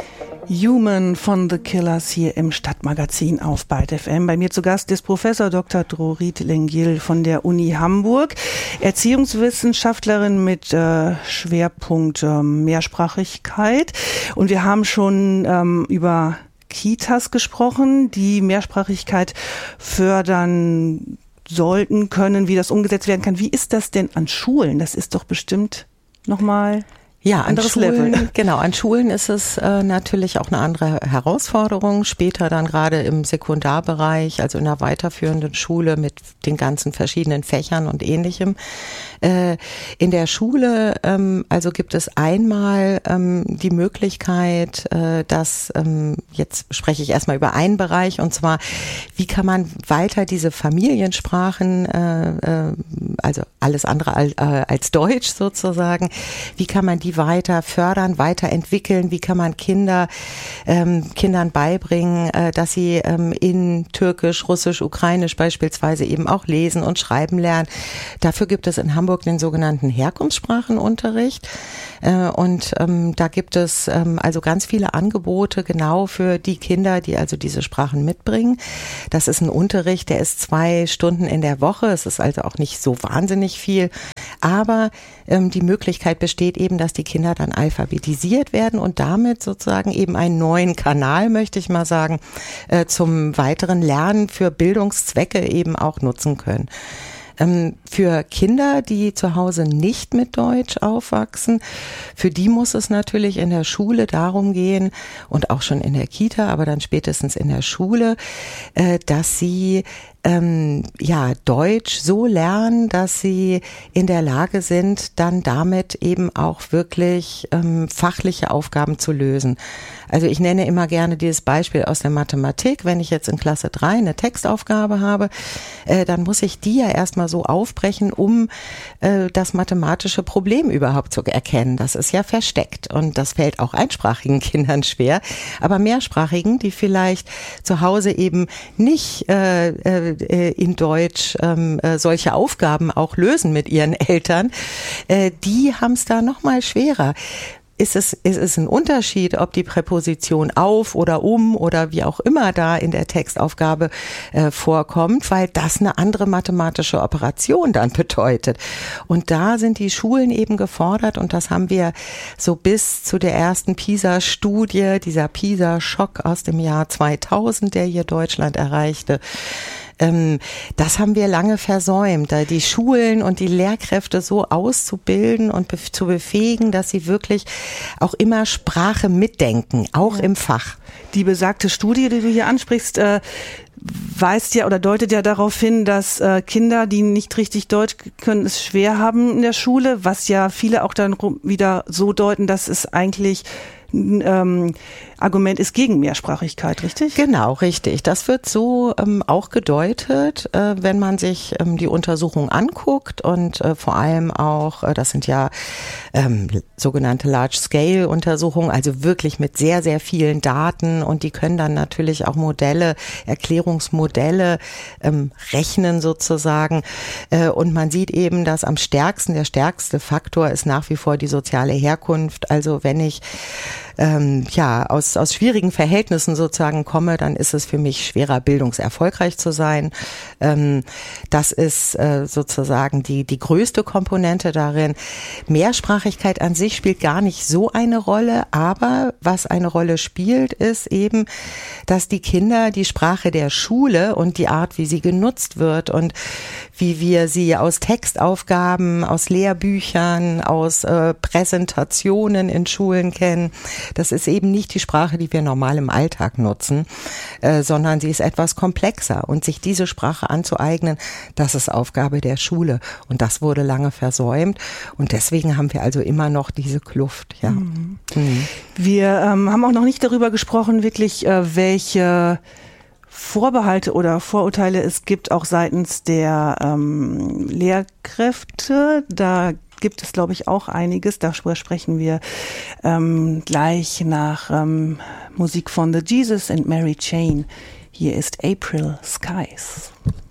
Human von The Killers hier im Stadtmagazin auf Byte FM. Bei mir zu Gast ist Professor Dr. Drorit Lengil von der Uni Hamburg, Erziehungswissenschaftlerin mit Schwerpunkt Mehrsprachigkeit. Und wir haben schon über Kitas gesprochen, die Mehrsprachigkeit fördern sollten, können, wie das umgesetzt werden kann. Wie ist das denn an Schulen? Das ist doch bestimmt nochmal... Ja, an Schulen, genau, an Schulen ist es natürlich auch eine andere Herausforderung. Später dann gerade im Sekundarbereich, also in der weiterführenden Schule mit den ganzen verschiedenen Fächern und Ähnlichem. In der Schule also gibt es einmal die Möglichkeit, dass, jetzt spreche ich erstmal über einen Bereich, und zwar, wie kann man weiter diese Familiensprachen, also alles andere als Deutsch sozusagen, wie kann man die weiter fördern, weiterentwickeln, wie kann man Kindern beibringen, dass sie in Türkisch, Russisch, Ukrainisch beispielsweise eben auch lesen und schreiben lernen. Dafür gibt es in Hamburg den sogenannten Herkunftssprachenunterricht. Und da gibt es also ganz viele Angebote genau für die Kinder, die also diese Sprachen mitbringen. Das ist ein Unterricht, der ist 2 Stunden in der Woche. Es ist also auch nicht so wahnsinnig viel. Aber die Möglichkeit besteht eben, dass die Kinder dann alphabetisiert werden und damit sozusagen eben einen neuen Kanal, möchte ich mal sagen, zum weiteren Lernen für Bildungszwecke eben auch nutzen können. Für Kinder, die zu Hause nicht mit Deutsch aufwachsen, für die muss es natürlich in der Schule darum gehen und auch schon in der Kita, aber dann spätestens in der Schule, dass sie Deutsch so lernen, dass sie in der Lage sind, dann damit eben auch wirklich fachliche Aufgaben zu lösen. Also ich nenne immer gerne dieses Beispiel aus der Mathematik. Wenn ich jetzt in Klasse 3 eine Textaufgabe habe, dann muss ich die ja erstmal so aufbrechen, um das mathematische Problem überhaupt zu erkennen. Das ist ja versteckt und das fällt auch einsprachigen Kindern schwer. Aber mehrsprachigen, die vielleicht zu Hause eben nicht in Deutsch solche Aufgaben auch lösen mit ihren Eltern, die haben es da noch mal schwerer. Ist es ein Unterschied, ob die Präposition auf oder um oder wie auch immer da in der Textaufgabe vorkommt, weil das eine andere mathematische Operation dann bedeutet. Und da sind die Schulen eben gefordert, und das haben wir so bis zu der ersten PISA-Studie, dieser PISA-Schock aus dem Jahr 2000, der hier Deutschland erreichte. Das haben wir lange versäumt, da die Schulen und die Lehrkräfte so auszubilden und zu befähigen, dass sie wirklich auch immer Sprache mitdenken, auch im Fach. Die besagte Studie, die du hier ansprichst, weist ja oder deutet ja darauf hin, dass Kinder, die nicht richtig Deutsch können, es schwer haben in der Schule, was ja viele auch dann wieder so deuten, dass es eigentlich ein Argument ist gegen Mehrsprachigkeit, richtig? Genau, richtig. Das wird so auch gedeutet, wenn man sich die Untersuchung anguckt und vor allem auch, das sind ja sogenannte Large-Scale-Untersuchungen, also wirklich mit sehr, sehr vielen Daten, und die können dann natürlich auch Erklärungsmodelle rechnen sozusagen, und man sieht eben, dass der stärkste Faktor ist nach wie vor die soziale Herkunft. Also wenn ich aus schwierigen Verhältnissen sozusagen komme, dann ist es für mich schwerer, bildungserfolgreich zu sein. Das ist sozusagen die größte Komponente darin. Mehrsprachigkeit an sich spielt gar nicht so eine Rolle, aber was eine Rolle spielt, ist eben, dass die Kinder die Sprache der Schule und die Art, wie sie genutzt wird und wie wir sie aus Textaufgaben, aus Lehrbüchern, aus Präsentationen in Schulen kennen, das ist eben nicht die Sprache, die wir normal im Alltag nutzen, sondern sie ist etwas komplexer. Und sich diese Sprache anzueignen, das ist Aufgabe der Schule. Und das wurde lange versäumt. Und deswegen haben wir also immer noch diese Kluft. Ja. Mhm. Wir haben auch noch nicht darüber gesprochen, wirklich welche Vorbehalte oder Vorurteile es gibt, auch seitens der Lehrkräfte. Da gibt es, glaube ich, auch einiges. Darüber sprechen wir gleich nach Musik von The Jesus and Mary Chain. Hier ist April Skies.